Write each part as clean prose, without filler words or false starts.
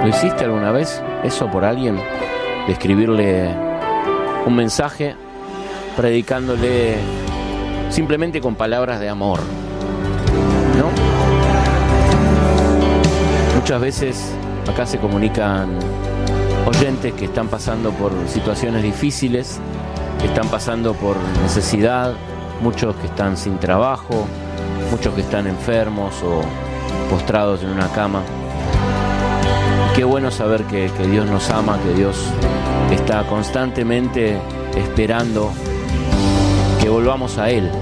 ¿Lo hiciste alguna vez eso por alguien? De escribirle un mensaje predicándole simplemente con palabras de amor, ¿no? Muchas veces acá se comunican oyentes que están pasando por situaciones difíciles, que están pasando por necesidad, muchos que están sin trabajo, muchos que están enfermos o postrados en una cama. Qué bueno saber que Dios nos ama, que Dios está constantemente esperando que volvamos a Él.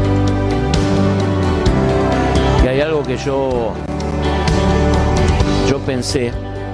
Y hay algo que yo pensé,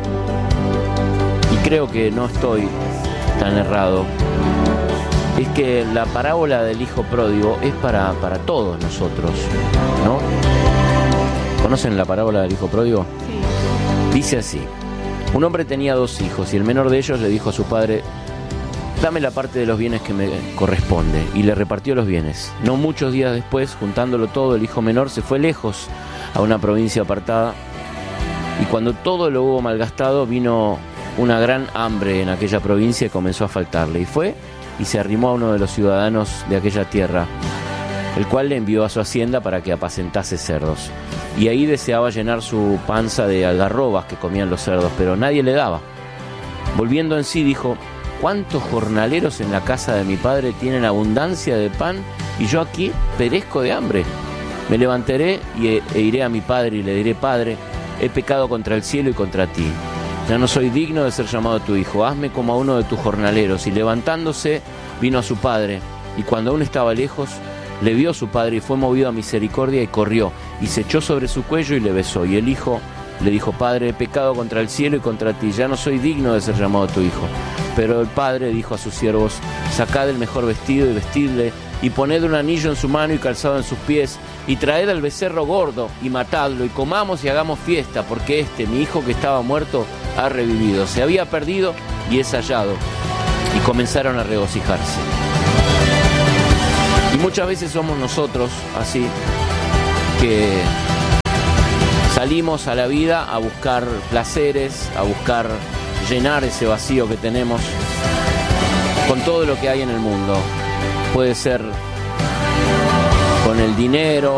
y creo que no estoy tan errado, es que la parábola del hijo pródigo es para todos nosotros, ¿no? ¿Conocen la parábola del hijo pródigo? Sí. Dice así: un hombre tenía 2 hijos y el menor de ellos le dijo a su padre: dame la parte de los bienes que me corresponde, y le repartió los bienes. No muchos días después, juntándolo todo, el hijo menor se fue lejos a una provincia apartada, y cuando todo lo hubo malgastado, vino una gran hambre en aquella provincia y comenzó a faltarle. Y fue y se arrimó a uno de los ciudadanos de aquella tierra, el cual le envió a su hacienda para que apacentase cerdos. Y ahí deseaba llenar su panza de algarrobas que comían los cerdos, pero nadie le daba. Volviendo en sí, dijo: ¿cuántos jornaleros en la casa de mi padre tienen abundancia de pan y yo aquí perezco de hambre? Me levantaré e iré a mi padre y le diré: Padre, he pecado contra el cielo y contra ti. Ya no soy digno de ser llamado tu hijo. Hazme como a uno de tus jornaleros. Y levantándose, vino a su padre. Y cuando aún estaba lejos, le vio su padre y fue movido a misericordia y corrió. Y se echó sobre su cuello y le besó. Y el hijo le dijo: Padre, he pecado contra el cielo y contra ti. Ya no soy digno de ser llamado tu hijo. Pero el padre dijo a sus siervos: sacad el mejor vestido y vestidle, y poned un anillo en su mano y calzado en sus pies, y traed al becerro gordo y matadlo, y comamos y hagamos fiesta, porque mi hijo que estaba muerto, ha revivido. Se había perdido y es hallado. Y comenzaron a regocijarse. Y muchas veces somos nosotros así, que salimos a la vida a buscar placeres, a buscar llenar ese vacío que tenemos con todo lo que hay en el mundo. Puede ser con el dinero,